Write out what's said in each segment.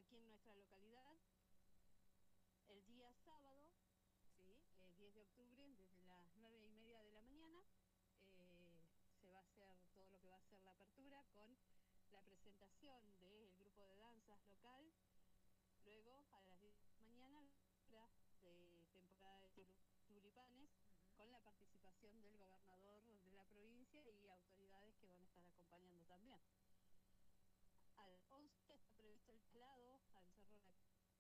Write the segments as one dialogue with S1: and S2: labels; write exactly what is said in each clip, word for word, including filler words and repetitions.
S1: aquí en nuestra localidad, el día sábado,
S2: Sí.
S1: eh, diez de octubre, desde las nueve y media de la mañana, eh, se va a hacer todo lo que va a ser la apertura con la presentación del grupo de danzas local. Luego, a las diez de la mañana, la de temporada de tulipanes,
S2: Uh-huh.
S1: con la participación del gobernador de la provincia y autoridades que van a estar acompañando también. A las once está previsto el traslado al Cerro La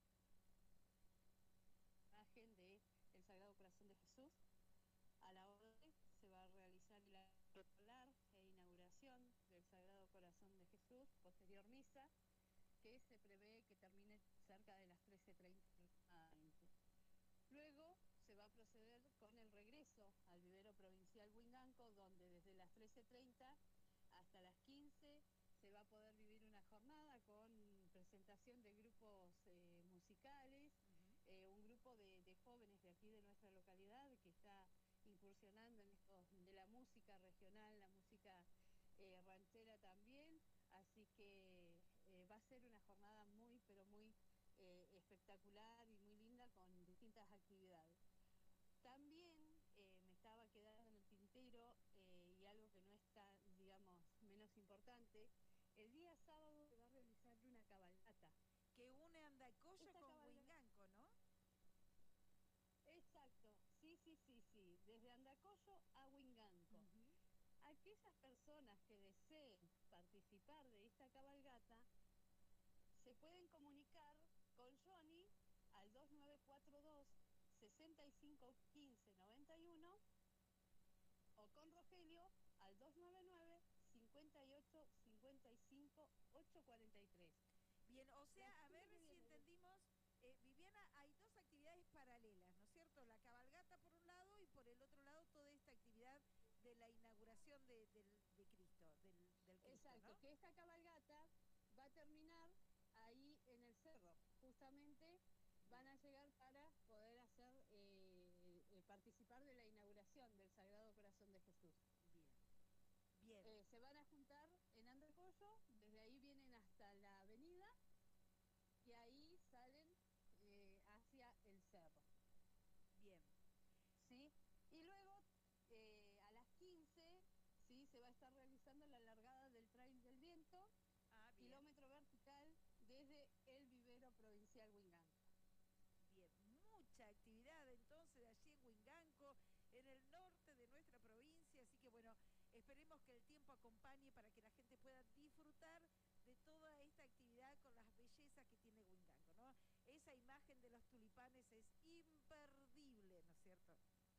S1: imagen de el Sagrado Corazón de Jesús. A la once se va a realizar la protocolar e inauguración del Sagrado Corazón de Jesús, posterior misa, que se prevé que termine cerca de las trece treinta aproximadamente. Luego se va a proceder con el regreso al vivero provincial Huinganco, donde desde las trece treinta hasta las quince se va a poder vivir una jornada con presentación de grupos eh, musicales,
S2: Uh-huh.
S1: eh, un grupo de, de jóvenes de aquí de nuestra localidad que está incursionando en esto de la música regional, la música eh, ranchera también, así que eh, va a ser una jornada muy, pero muy eh, espectacular y muy linda con distintas actividades. También eh, me estaba quedando en el tintero eh, y algo que no está, digamos, menos importante, el día sábado se va a realizar una cabalgata.
S2: Que une Andacollo
S1: Esta
S2: con
S1: cabalgata,
S2: Huinganco, ¿no?
S1: exacto, sí, sí, sí, sí, desde Andacollo a Huinganco.
S2: Uh-huh.
S1: Aquellas personas que deseen participar de esta cabalgata se pueden comunicar con Johnny al dos nueve cuatro dos, seis cinco uno cinco, nueve uno o con Rogelio al dos nueve nueve, cinco ocho cinco cinco, ocho cuatro tres.
S2: Bien, o
S1: La
S2: sea, a ver
S1: gente que
S2: si
S1: viene de...
S2: entendimos, eh, Viviana, hay dos actividades paralelas, ¿no es cierto? La cabalgata por un lado y por el otro lado toda esta actividad de la inauguración de, del, de Cristo, del, del Cristo,
S1: Exacto,
S2: ¿no?
S1: que esta cabalgata va a terminar ahí en el cerro. Justamente van
S2: Bien,
S1: a llegar para poder hacer eh, eh, participar de la inauguración del Sagrado Corazón de Jesús.
S2: bien, bien,
S1: Eh, se van a juntar en Andacollo, desde ahí vienen hasta la avenida y ahí salen eh, hacia el cerro,
S2: bien.
S1: ¿sí? Y luego eh, a las quince, ¿sí? Se va a estar realizando la largada del Trail del Viento,
S2: Ah, bien,
S1: kilómetro vertical desde el vivero provincial Huinganco.
S2: bien. Mucha actividad entonces allí en Huinganco, en el norte de nuestra provincia, así que bueno, esperemos que el tiempo acompañe para que la gente pueda disfrutar de toda esta actividad con las bellezas que tiene Huinganco, ¿no? Esa imagen de los tulipanes es imperdible, ¿no es cierto?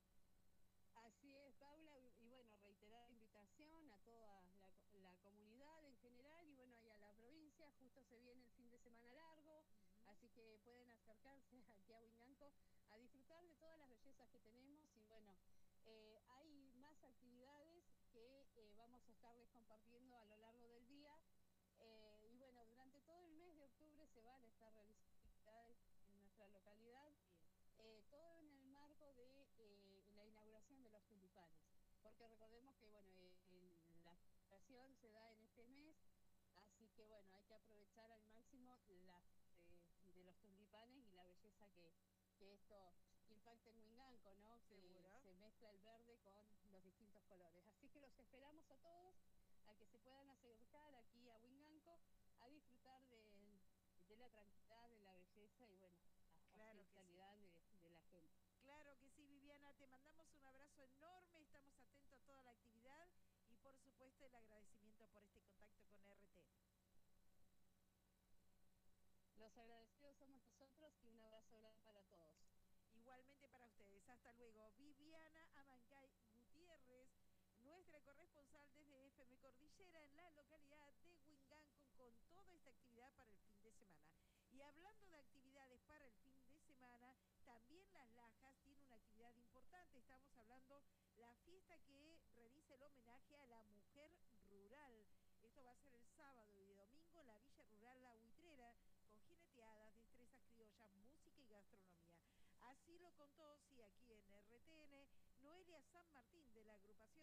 S1: Así es, Paula, y bueno, reiterar la invitación a toda la, la comunidad en general y bueno, y a la provincia, justo se viene el fin de semana largo,
S2: Uh-huh.
S1: así que pueden acercarse aquí a Huinganco a disfrutar de todas las bellezas que tenemos y bueno, eh, hay más actividades que eh, vamos a estarles compartiendo a lo largo del día eh, y bueno, durante todo el mes de octubre se van a estar realizando actividades en nuestra localidad.
S2: Bien.
S1: Eh, todo en el marco de eh, la inauguración de los tulipanes, porque recordemos que bueno, eh, la inauguración se da en este mes, así que bueno, hay que aprovechar al máximo las eh, de los tulipanes y la belleza que, que esto impacta en Huinganco, ¿no? Que
S2: ¿Seguro?
S1: se mezcla el verde con los distintos colores. Así que los esperamos a todos a que se puedan acercar aquí a Huinganco a disfrutar de, de la tranquilidad, de la belleza y bueno, la
S2: Claro que sí.
S1: hospitalidad de, de la gente.
S2: Claro que sí, Viviana, te mandamos un abrazo enorme, estamos atentos a toda la actividad y por supuesto el agradecimiento por este contacto con R T.
S1: Los agradecidos somos nosotros y un abrazo grande para todos.
S2: Igualmente para ustedes, hasta luego. Viviana Amancay Gutiérrez, nuestra corresponsal desde F M Cordillera en la localidad de Huinganco con toda esta actividad para el fin de semana. Y hablando de actividades para el fin de semana, también Las Lajas tiene una actividad importante. Estamos hablando la fiesta que realiza el homenaje a la mujer rural. Esto va a ser el sábado y domingo en la Villa Rural La Huitrera, con jineteadas, destrezas criollas, música y gastronomía. Así lo contó, sí, aquí en R T N, Noelia San Martín de la agrupación